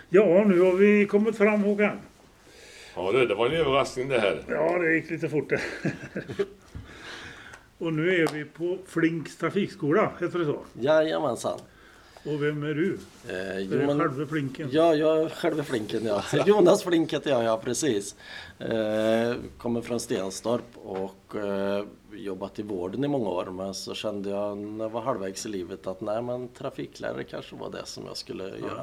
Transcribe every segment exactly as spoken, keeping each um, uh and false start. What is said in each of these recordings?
Ja, nu har vi kommit fram, Håkan. Ja, det, det var en överraskning det här. Ja, det gick lite fort. Och nu är vi på Flinks trafikskola, heter det så? Jajamensan. Och vem är du? Eh, är jo, det men, själva Flinken? Ja, jag är själva Flinken, ja. Jonas Flink heter jag, ja, precis. Eh, kommer från Stenstorp och eh, jobbat i vården i många år. Men så kände jag när jag var halvvägs i livet att nej, men trafiklärare kanske var det som jag skulle ja. göra.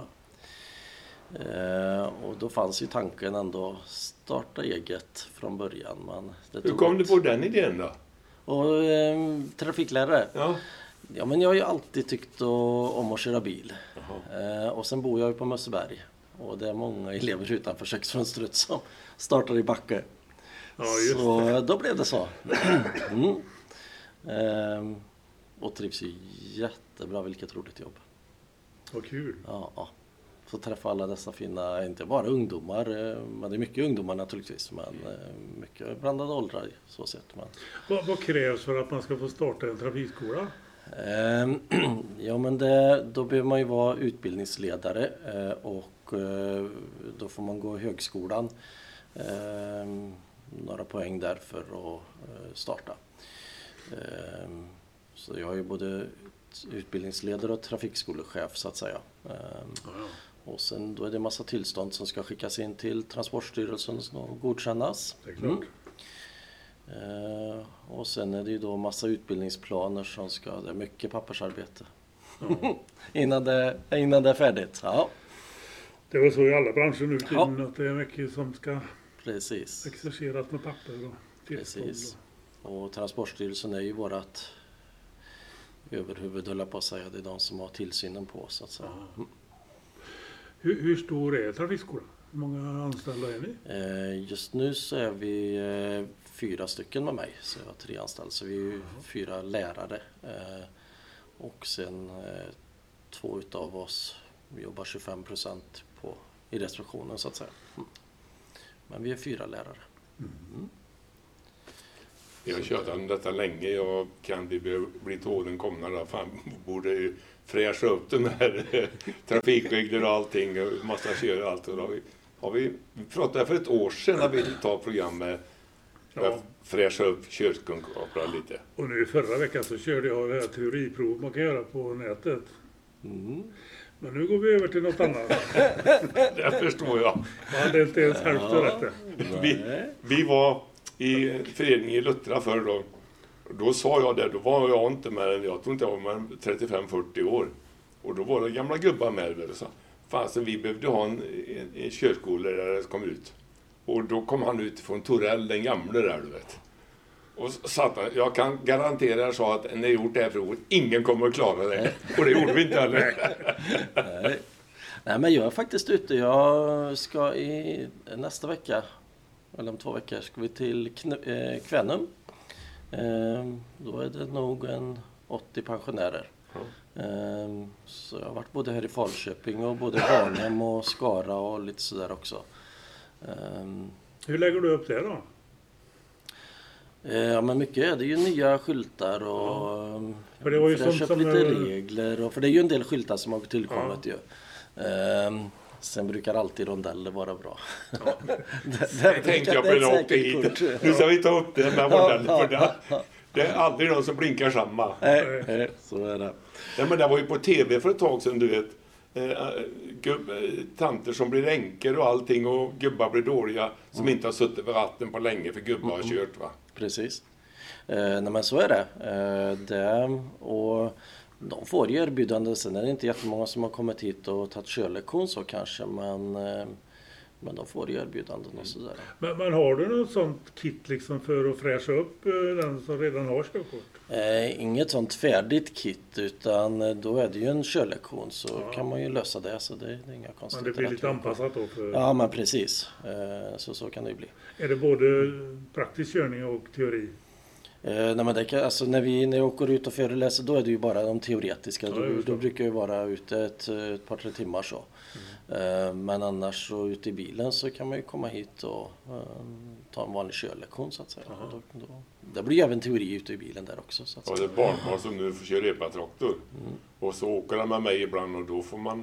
Eh, och då fanns ju tanken ändå starta eget från början. Men det Hur kom du på den idén då? Och eh, trafiklärare? Ja. Ja, men jag har ju alltid tyckt om att köra bil. Eh, och sen bor jag ju på Mösseberg. Och det är många elever utanför köksfönstret som startar i Backe. Ja, just så det. då blev det så. mm. eh, och trivs ju jättebra, vilket roligt jobb. Vad kul. Ja, ja. Få träffa alla dessa fina, inte bara ungdomar, men det är mycket ungdomar naturligtvis, men mycket blandade åldrar så sett. Men. Vad, vad krävs för att man ska få starta en trafikskola? Eh, ja, men det, då behöver man ju vara utbildningsledare eh, och eh, då får man gå högskolan. Eh, några poäng där för att eh, starta. Eh, så jag är ju både utbildningsledare och trafikskolechef så att säga. Eh, Ja, ja. Och sen då är det massa tillstånd som ska skickas in till Transportstyrelsen och godkännas. Det är klart. Mm. Eh, och sen är det ju då massa utbildningsplaner som ska, det är mycket pappersarbete. Ja. innan, det, innan det är färdigt. Ja, Det är väl så i alla branscher nu Ja. tiden att det är mycket som ska precis. exerceras med papper och tillstånd. Precis. Och Transportstyrelsen är ju vårat överhuvud, höll jag på att säga. Det är de som har tillsynen på så att säga. Ja. Hur, hur stor är trafikskolan? Hur många anställda är ni? Eh, just nu så är vi eh, fyra stycken med mig, så jag har tre anställda. Så vi är ju fyra lärare. Eh, och sen eh, två utav oss vi jobbar tjugofem procent på, i receptionen så att säga. Mm. Men vi är fyra lärare. Mm. Jag har kört om detta länge. Jag kan bli, bli till åren komna då. Fan, borde ju fräscha upp de här trafikregler och allting. Och massa köra och allt. Och då har vi, har vi, vi pratade för ett år sedan när vi tar program med Ja. fräscha upp körskunskaper lite. Och nu förra veckan så körde jag det här teoriprov man kan göra på nätet. Mm. Men nu går vi över till något annat. Det förstår jag. Jag hade inte ens hälften rätt. Vi, vi var i föreningen i Luttra förr då. Då sa jag det, då var jag inte med än, jag tror inte jag var med trettiofem fyrtio år. Och då var det gamla gubbar med och sa, fansen vi behövde ha en, en, en körskola där det kom ut. Och då kom han ut från Torell, den gamla där du vet. Och satt han, jag kan garantera så att när jag gjort det här provet, ingen kommer att klara det. Och det gjorde vi inte heller. Nej. Nej, men jag är faktiskt ute. Jag ska i nästa vecka, eller om två veckor, ska vi till Kn- eh, Kvänum. Eh, då är det nog en åttio pensionärer. Eh, så jag har varit både här i Falköping och både Varnhem och Skara och lite sådär också. Eh, Hur lägger du upp det då? Ja, men mycket är det ju nya skyltar och ja. För det var ju för sånt köpt som lite är- regler och för det är ju en del skyltar som har tillkommit ju. Ehm, sen brukar alltid rondeller vara bra. Ja. det, Det tänkte jag på när jag åkte hit. Nu ska vi ta upp det med modeller för det. Det är aldrig någon som blinkar samma. Nej, nej, så är det. Nej, men det var ju på tv för ett tag sedan, du vet. Eh, gubb, eh, tanter som blir änkor och allting och gubbar blir dåliga som Mm. inte har suttit vid ratten på länge för gubbar har Mm. kört va. Precis. Eh, nej, men så är det. Eh, det. Och de får ju erbjudanden. Sen är det inte jättemånga som har kommit hit och tagit körlektion så kanske. Men, eh, men de får ju erbjudanden och sådär. Men, men har du något sånt kit liksom för att fräscha upp eh, den som redan har körkort? Eh, inget sånt färdigt kit utan eh, då är det ju en körlektion så Ja. kan man ju lösa det så det, det är inga Men konstigheter. det blir lite att- anpassat då för... Ja, men precis. Eh, så, så kan det ju bli. Är det både praktisk körning och teori? Eh, nej, men det kan, alltså, när, vi, när jag åker ut och föreläser då är det ju bara de teoretiska. Ja, då, just det. då brukar jag vara ute ett, ett par tre timmar så. Eh, men annars så ute i bilen så kan man ju komma hit och eh, ta en vanlig körlektion så att säga. Aha. Då, då, det blir ju även teori ute i bilen där också. Så att Ja, det säga. är barnbarn som nu får köra epatraktor. Mm. Och så åker han med mig ibland och då får man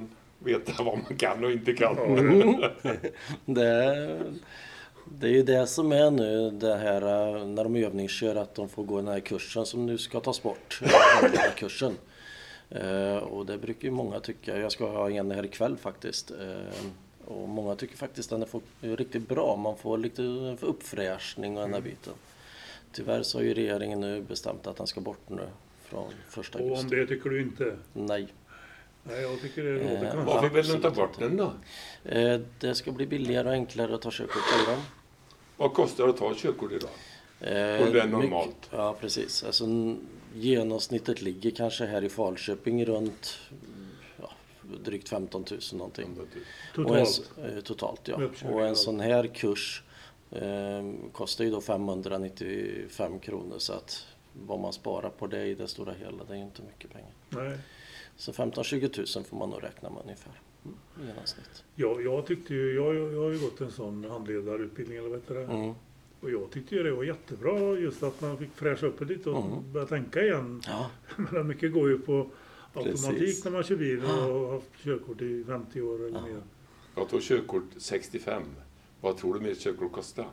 veta vad man kan och inte kan. Mm. det, det är ju det som är nu, det här när de övningskör, att de får gå den här kursen som nu ska tas bort, kursen. Uh, och det brukar ju många tycka. Jag ska ha en här ikväll faktiskt. Uh, och många tycker faktiskt att den är riktigt bra. Man får lite för uppfräschning och den här biten. Tyvärr så har ju regeringen nu bestämt att den ska bort nu från första augusti. Och om det tycker du inte? Nej. Nej, jag tycker det låter Uh, konstigt. Varför vill du inte ta bort den då? Uh, det ska bli billigare och enklare att ta körkort i den. Vad kostar det att ta körkort idag? Uh, och det är normalt? Mycket, ja, precis. Alltså, genomsnittet ligger kanske här i Falköping runt ja, drygt femton tusen någonting. Totalt? Och en, totalt, ja. Och en sån här kurs eh, kostar ju då femhundranittiofem kronor, så att vad man sparar på det i det stora hela, det är ju inte mycket pengar. Nej. Så femton till tjugo tusen får man nog räkna med ungefär i genomsnitt. Ja, jag tyckte ju, jag, jag har ju gått en sån handledarutbildning eller vad heter det? Mm. Och jag tyckte ju det var jättebra just att man fick fräscha upp det lite och Mm. börja tänka igen. Ja. Men mycket går ju på automatik Precis. när man kör bil och har haft körkort i femtio år eller Ja. mer. Jag tog körkort sextiofem. Vad tror du mitt körkort kostar?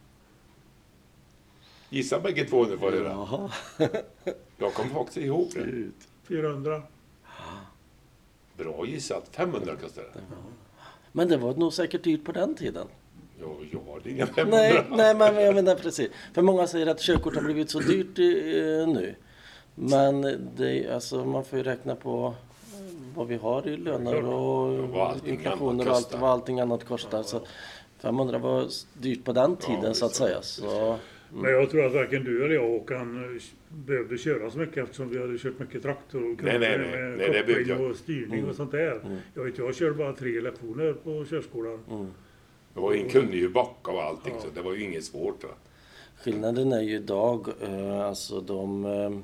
Gissa bägge två nu får jag höra. Jaha. Jag kommer faktiskt ihåg det. Gud. fyrahundra. Bra gissat. femhundra kostar det. Men det var nog säkert dyrt på den tiden. Ja, jag hade inga femhundra. Nej, nej, men jag menar precis. För många säger att körkort har blivit så dyrt eh, nu. Men det, alltså, man får ju räkna på vad vi har i löner Ja, vad och allting inflationer annat och allt, kostar. vad allting annat kostar. Så femhundra var dyrt på den tiden, Ja, så att visst, säga. visst. Så, Men jag tror att varken du eller jag Håkan behövde köra så mycket eftersom vi hade kört mycket traktor och Nej, nej, nej. med Nej, det behövde koppling jag. och styrning Mm. och sånt där. Mm. Jag vet, jag körde bara tre lektioner på körskolan. mm. Det var en kunde ju backa och allting, Ja. så det var ju inget svårt. Va? Skillnaden är ju idag, eh, alltså de... Eh,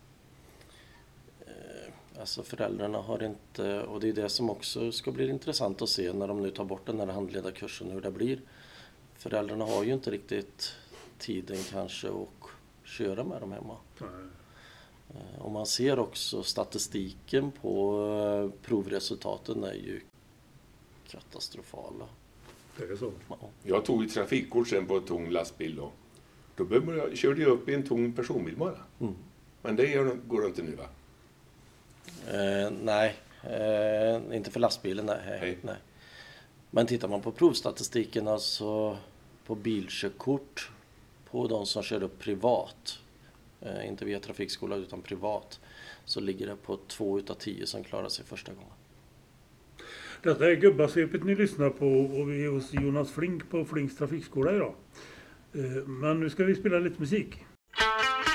alltså föräldrarna har inte, och det är det som också ska bli intressant att se när de nu tar bort den här handledarkursen, hur det blir. Föräldrarna har ju inte riktigt tiden kanske att köra med dem hemma. Nej. Eh, och man ser också statistiken på eh, provresultaten är ju katastrofala. Det är så. Ja. Jag tog ju trafikkort sen på en tung lastbil då. Då började jag, körde jag upp i en tung personbil bara. Mm. Men det gör, går det inte nu va? Eh, nej, eh, inte för lastbilen, nej, Nej. nej. Men tittar man på provstatistiken, alltså på bilkörkort, på de som kör upp privat, eh, inte via trafikskola utan privat, så ligger det på två utav tio som klarar sig första gången. Detta är Gubbasvepet ni lyssnar på och vi är hos Jonas Flink på Flinks trafikskola idag. Eh, Men nu ska vi spela lite musik.